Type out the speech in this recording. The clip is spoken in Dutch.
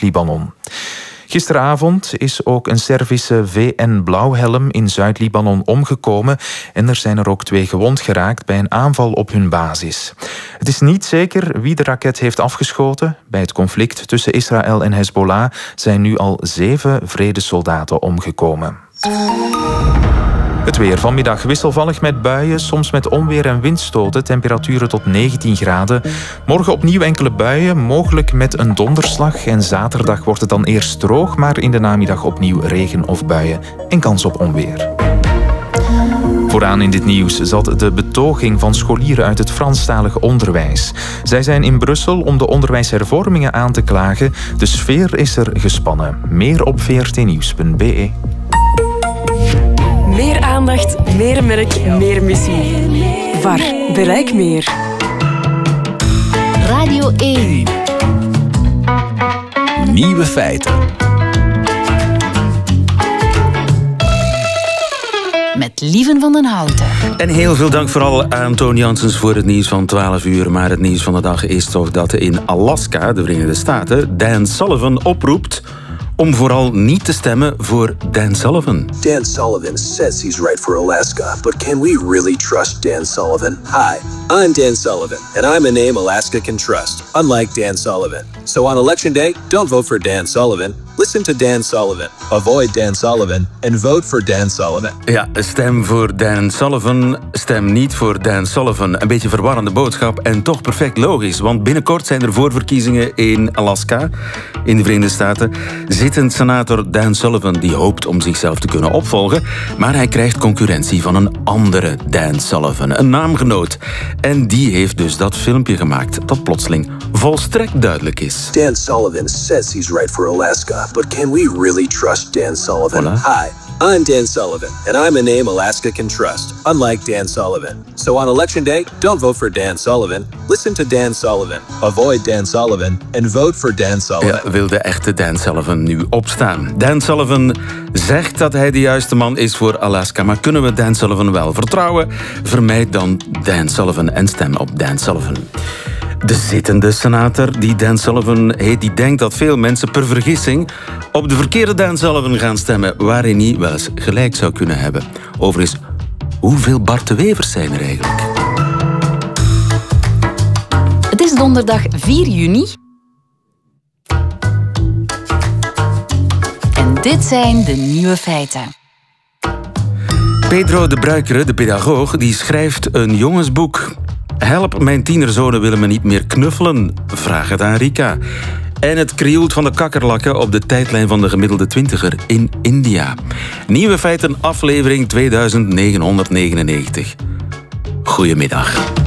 Zuid-Libanon. Gisteravond is ook een Servische VN-blauwhelm in Zuid-Libanon omgekomen en er zijn er ook 2 gewond geraakt bij een aanval op hun basis. Het is niet zeker wie de raket heeft afgeschoten. Bij het conflict tussen Israël en Hezbollah zijn nu al 7 vredessoldaten omgekomen. Het weer vanmiddag wisselvallig met buien, soms met onweer en windstoten, temperaturen tot 19 graden. Morgen opnieuw enkele buien, mogelijk met een donderslag. En zaterdag wordt het dan eerst droog, maar in de namiddag opnieuw regen of buien en kans op onweer. Vooraan in dit nieuws zat de betoging van scholieren uit het Franstalig onderwijs. Zij zijn in Brussel om de onderwijshervormingen aan te klagen. De sfeer is er gespannen. Meer op vrtnieuws.be. Meer aandacht, meer merk, meer missie. VAR, bereik meer. Radio 1. Nieuwe feiten. Met Lieven van den Houten. En heel veel dank vooral aan Toon Janssens voor het nieuws van 12 uur. Maar het nieuws van de dag is toch dat in Alaska, de Verenigde Staten, Dan Sullivan oproept om vooral niet te stemmen voor Dan Sullivan. Dan Sullivan says he's right for Alaska, but can we really trust Dan Sullivan? Hi, I'm Dan Sullivan, and I'm a name Alaska can trust, unlike Dan Sullivan. So on election day, don't vote for Dan Sullivan. Listen to Dan Sullivan. Avoid Dan Sullivan and vote for Dan Sullivan. Ja, stem voor Dan Sullivan, stem niet voor Dan Sullivan. Een beetje verwarrende boodschap en toch perfect logisch. Want binnenkort zijn er voorverkiezingen in Alaska, in de Verenigde Staten. Zittend senator Dan Sullivan die hoopt om zichzelf te kunnen opvolgen. Maar hij krijgt concurrentie van een andere Dan Sullivan, een naamgenoot. En die heeft dus dat filmpje gemaakt dat plotseling volstrekt duidelijk is. Dan Sullivan says he's right for Alaska, but can we really trust Dan Sullivan? Voilà. Hi, I'm Dan Sullivan, and I'm a name Alaska can trust, unlike Dan Sullivan. So on election day, don't vote for Dan Sullivan. Listen to Dan Sullivan. Avoid Dan Sullivan and vote for Dan Sullivan. Ja, wil de echte Dan Sullivan nu opstaan? Dan Sullivan zegt dat hij de juiste man is voor Alaska, maar kunnen we Dan Sullivan wel vertrouwen? Vermijd dan Dan Sullivan en stem op Dan Sullivan. De zittende senator, die Dan Sullivan heet, die denkt dat veel mensen per vergissing op de verkeerde Dan Sullivan gaan stemmen, waarin hij wel eens gelijk zou kunnen hebben. Overigens, hoeveel Bart de Wevers zijn er eigenlijk? Het is donderdag 4 juni. En dit zijn de nieuwe feiten. Pedro de Bruikere, de pedagoog, die schrijft een jongensboek. Help, mijn tienerzonen willen me niet meer knuffelen. Vraag het aan Rika. En het krioelt van de kakkerlakken op de tijdlijn van de gemiddelde twintiger in India. Nieuwe feiten, aflevering 2999. Goedemiddag.